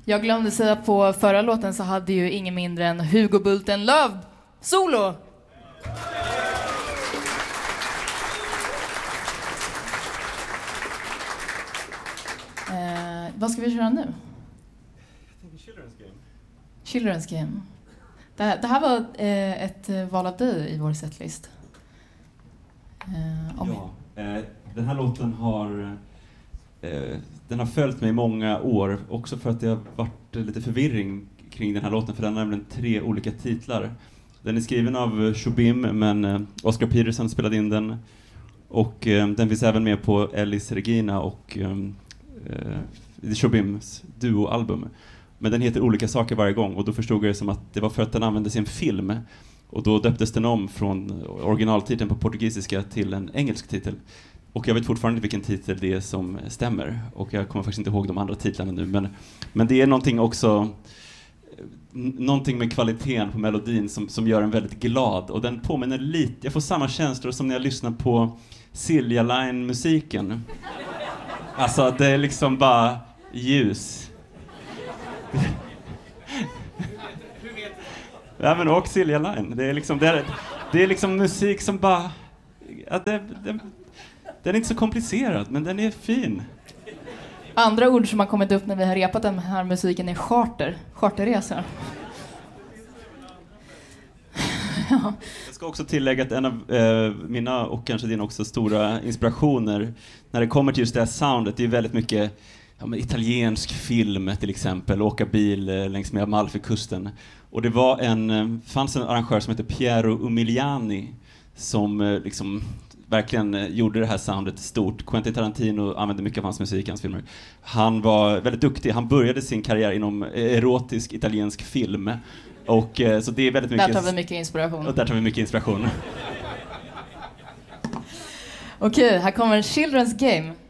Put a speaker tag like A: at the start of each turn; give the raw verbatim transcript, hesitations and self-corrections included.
A: Jag glömde säga på förra låten så hade ju ingen mindre än Hugo Bulten-Löv solo. Eh, vad ska vi köra nu?
B: Jag tänker Children's Game.
A: Children's Game. Det här, det här var eh, ett val av dig i vår setlist.
B: Eh, om ja, eh, den här låten har eh, den har följt mig många år, också för att det har varit lite förvirring kring den här låten, för den har nämligen tre olika titlar. Den är skriven av Shubim, men eh, Oscar Peterson spelade in den, och eh, den finns även med på Elis Regina och eh, Shubims duoalbum. Men den heter olika saker varje gång, och då förstod jag det som att det var för att den användes i en film. Och då döptes den om från originaltiteln på portugisiska till en engelsk titel. Och jag vet fortfarande inte vilken titel det är som stämmer. Och jag kommer faktiskt inte ihåg de andra titlarna nu. Men, men det är någonting också, någonting med kvaliteten på melodin som, som gör en väldigt glad. Och den påminner lite, jag får samma känslor som när jag lyssnar på Silja Line-musiken. Alltså det är liksom bara ljus. Ja, men och Silja Line. Det är liksom, det är, det är liksom musik som bara... Ja, det, det, den är inte så komplicerad, men den är fin.
A: Andra ord som har kommit upp när vi har repat den här musiken är charter. Charterresor. Ja.
B: Jag ska också tillägga att en av eh, mina och kanske din också stora inspirationer när det kommer till just det här soundet, det är väldigt mycket ja, men italiensk film till exempel, åka bil eh, längs med Amalfikusten. Och det var en, eh, fanns en arrangör som heter Piero Umiliani som eh, liksom verkligen eh, gjorde det här soundet stort. Quentin Tarantino använde mycket av hans musik i hans filmer. Han var väldigt duktig. Han började sin karriär inom erotisk italiensk film. Och eh, så det är väldigt mycket...
A: Där tar vi mycket inspiration.
B: Och där tar vi mycket inspiration.
A: Okej, här kommer Children's Game.